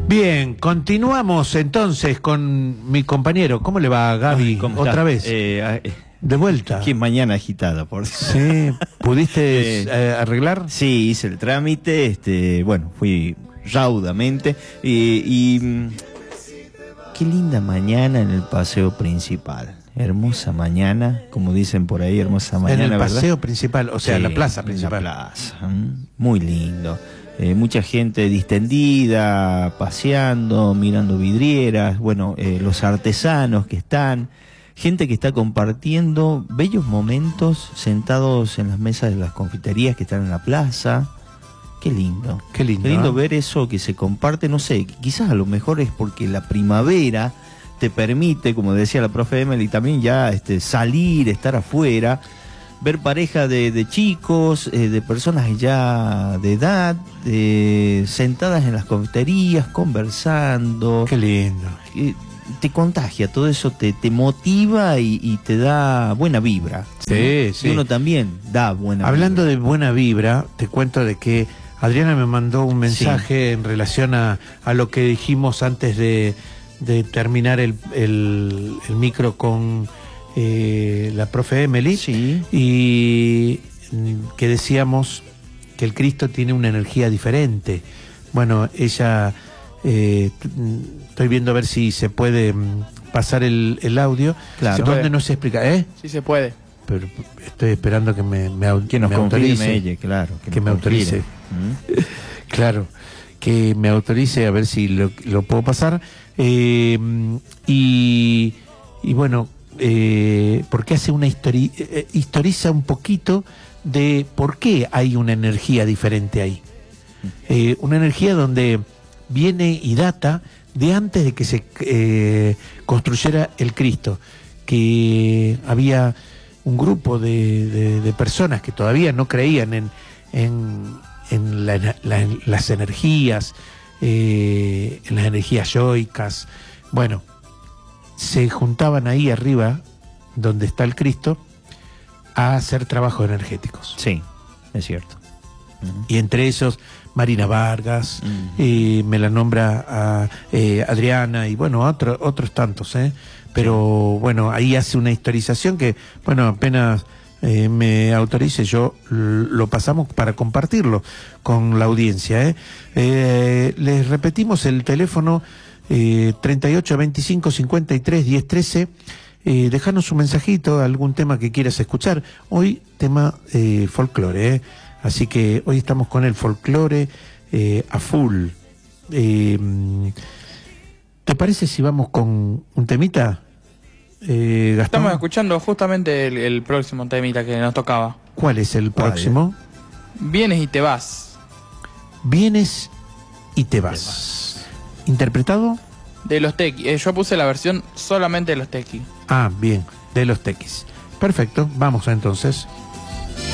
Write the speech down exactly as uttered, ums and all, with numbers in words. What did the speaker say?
Bien, continuamos entonces con mi compañero. ¿Cómo le va, Gaby? Ay, ¿cómo Otra está? vez. Eh, eh, de vuelta. Qué mañana agitada, por Sí, ¿pudiste eh, eh, arreglar? Sí, hice el trámite, este, bueno, fui raudamente y, y mm, qué linda mañana en el paseo principal. Hermosa mañana, como dicen por ahí, hermosa mañana, En el ¿verdad? paseo principal, o sea, Sí, la plaza en principal. La plaza, mm, muy lindo. Eh, mucha gente distendida, paseando, mirando vidrieras, bueno, eh, los artesanos que están, gente que está compartiendo bellos momentos sentados en las mesas de las confiterías que están en la plaza. Qué lindo. Qué lindo, Qué lindo ¿eh? ver eso que se comparte, no sé, quizás a lo mejor es porque la primavera te permite, como decía la profe Emily, también ya este, salir, estar afuera, ver pareja de, de chicos, eh, de personas ya de edad, eh, sentadas en las confiterías, conversando. Qué lindo. Eh, te contagia, todo eso te, te motiva y, y te da buena vibra. Sí, ¿no? sí. Y uno también da buena Hablando vibra. de buena vibra, te cuento de que Adriana me mandó un mensaje sí. en relación a, a lo que dijimos antes de, de terminar el, el, el micro con eh, la profe Emily. Sí. Y que decíamos que el Cristo tiene una energía diferente. Bueno, ella... Eh, estoy viendo a ver si se puede pasar el, el audio. Claro. ¿Dónde no se explica? ¿Eh? Sí se puede. Pero estoy esperando que me, me, que nos me confirme autorice. ella, claro. Que, que me autorice. ¿Mm? Claro, que me autorice a ver si lo, lo puedo pasar. Eh, y, y bueno, eh, porque hace una histori eh, historiza un poquito de por qué hay una energía diferente ahí. Eh, una energía donde viene y data de antes de que se eh, construyera el Cristo, que había un grupo de, de, de personas que todavía no creían en, en, en, la, la, en las energías, eh, en las energías yoicas. Bueno, se juntaban ahí arriba, donde está el Cristo, a hacer trabajos energéticos. Sí, es cierto. Uh-huh. Y entre esos Marina Vargas, uh-huh. eh, me la nombra a eh, Adriana y bueno, otro, otros tantos, ¿eh? Pero sí. Bueno, ahí hace una historización que, bueno, apenas eh, me autorice yo lo pasamos para compartirlo con la audiencia, ¿eh? Eh, les repetimos el teléfono eh, treinta y ocho veinticinco cincuenta y tres diez trece. Eh, dejanos un mensajito, algún tema que quieras escuchar. Hoy tema eh, folclore, ¿eh? Así que hoy estamos con el folclore eh, a full. Eh, ¿Te parece si vamos con un temita, eh, Gastón? Estamos escuchando justamente el, el próximo temita que nos tocaba. ¿Cuál es el próximo? Vienes y te vas. Vienes y te vas. Te vas. ¿Interpretado? De los Tequis. Eh, yo puse la versión solamente de los Tequis. Ah, bien, de los Tequis. Perfecto, vamos entonces.